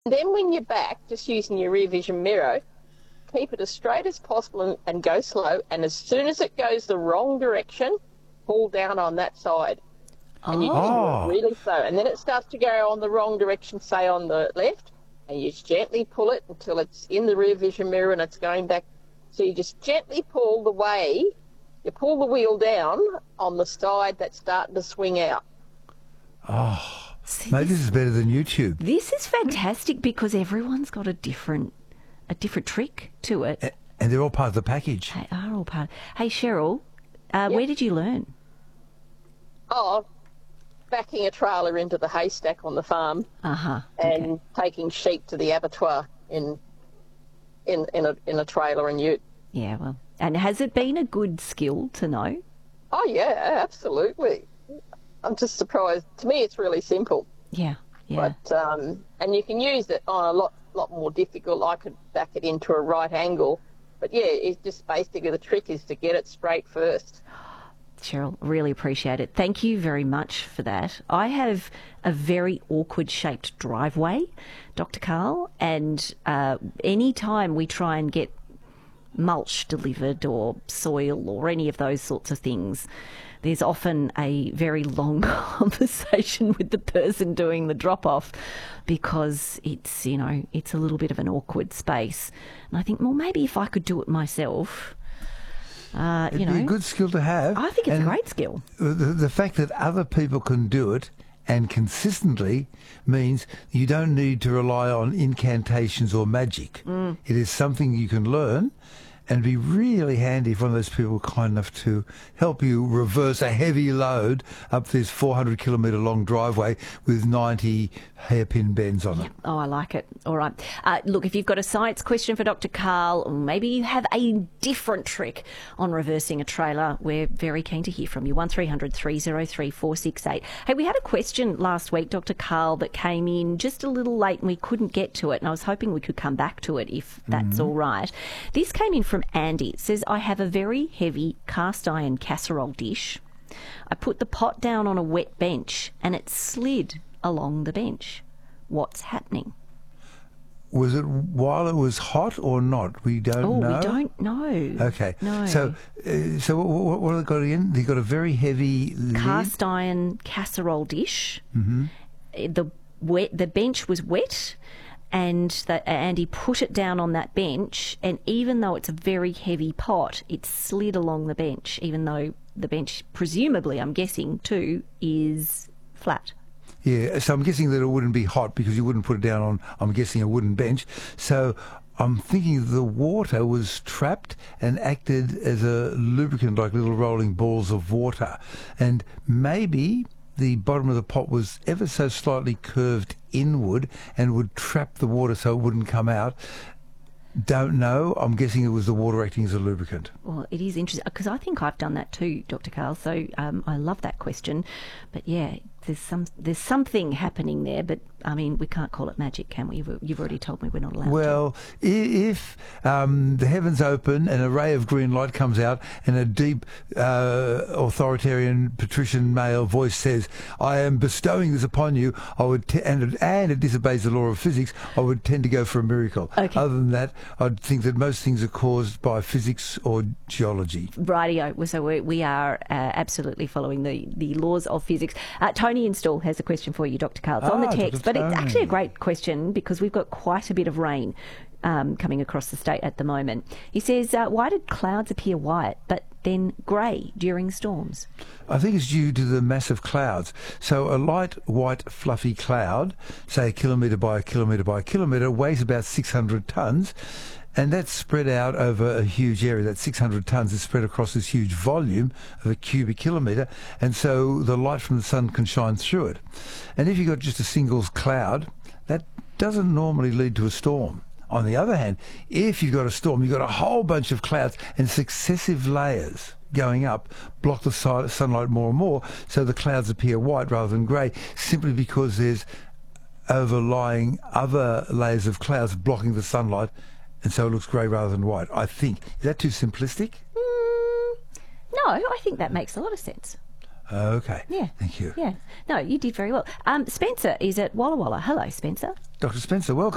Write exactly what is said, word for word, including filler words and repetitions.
Then when you're back, just using your rear vision mirror, keep it as straight as possible and, and go slow. And as soon as it goes the wrong direction, pull down on that side. And you just do Oh. it really slow. And then it starts to go on the wrong direction, say on the left, and you just gently pull it until it's in the rear vision mirror and it's going back. So you just gently pull the way, you pull the wheel down on the side that's starting to swing out. Oh, See, mate, this, this is better than YouTube. this is fantastic because everyone's got a different a different trick to it. A- And they're all part of the package. They are all part. Hey, Cheryl, uh, where did you learn? Oh, backing a trailer into the haystack on the farm Uh huh. and taking sheep to the abattoir in in in a in a trailer and ute. Yeah, well, and has it been a good skill to know? Oh yeah, absolutely. I'm just surprised. To me, it's really simple, Yeah, yeah. but um, and you can use it on a lot lot more difficult. I could back it into a right angle, but yeah, it's just basically the trick is to get it straight first. Cheryl, really appreciate it. Thank you very much for that. I have a very awkward shaped driveway, Doctor Carl, and uh, any time we try and get mulch delivered or soil or any of those sorts of things, there's often a very long conversation with the person doing the drop-off because it's, you know, it's a little bit of an awkward space. And I think, well, maybe if I could do it myself, uh, It'd you know. be a good skill to have. I think it's And a great skill. The, the fact that other people can do it and consistently means you don't need to rely on incantations or magic. Mm. It is something you can learn and be really handy if one of those people are kind enough to help you reverse a heavy load up this four hundred kilometre long driveway with ninety hairpin bends on it. Oh, I like it. All right. Uh, look, if you've got a science question for Doctor Carl, or maybe you have a different trick on reversing a trailer, we're very keen to hear from you. one three hundred three oh three four six eight. Hey, we had a question last week, Doctor Carl, that came in just a little late and we couldn't get to it, and I was hoping we could come back to it if that's all right. This came in from Andy. It says, I have a very heavy cast iron casserole dish. I put the pot down on a wet bench and it slid along the bench. What's happening? Was it while it was hot or not? We don't Oh, know. we don't know. Okay. No. So, uh, so what, what have they got again? They got a very heavy lid. Cast iron casserole dish. Mm-hmm. The wet, the bench was wet, and the, Andy put it down on that bench. And even though it's a very heavy pot, it slid along the bench. Even though the bench, presumably, I'm guessing too, is flat. Yeah, so I'm guessing that it wouldn't be hot because you wouldn't put it down on, I'm guessing, a wooden bench. So I'm thinking the water was trapped and acted as a lubricant, like little rolling balls of water. And maybe the bottom of the pot was ever so slightly curved inward and would trap the water so it wouldn't come out. Don't know. I'm guessing it was the water acting as a lubricant. Well, it is interesting because I think I've done that too, Doctor Carl. So um, I love that question. But yeah, there's some there's something happening there. But I mean, we can't call it magic, can we? You've, you've already told me we're not allowed Well, i- if um, the heavens open and a ray of green light comes out and a deep uh, authoritarian patrician male voice says, I am bestowing this upon you, I would t- and, it, and it disobeys the law of physics, I would tend to go for a miracle. Okay. Other than that, I'd think that most things are caused by physics or geology. to. Rightio. So we, we are uh, absolutely following the, the laws of physics. Uh, Tony in Stall has a question for you, Doctor Carl. It's on the Ah, text, Doctor but it's Tony. actually a great question because we've got quite a bit of rain um, coming across the state at the moment. He says, uh, why did clouds appear white but then grey during storms? I think it's due to the massive clouds. So a light, white, fluffy cloud, say a kilometre by a kilometre by a kilometre, weighs about six hundred tonnes, and that's spread out over a huge area. That six hundred tonnes is spread across this huge volume of a cubic kilometre, and so the light from the sun can shine through it. And if you've got just a single cloud, that doesn't normally lead to a storm. On the other hand, if you've got a storm, you've got a whole bunch of clouds and successive layers going up block the si- sunlight more and more, so the clouds appear white rather than grey, simply because there's overlying other layers of clouds blocking the sunlight, and so it looks grey rather than white, I think. Is that too simplistic? Mm, no, I think that makes a lot of sense. Okay. Yeah. Thank you. Yeah. No, you did very well. Um, Spencer is at Walla Walla. Hello, Spencer. Doctor Spencer, welcome.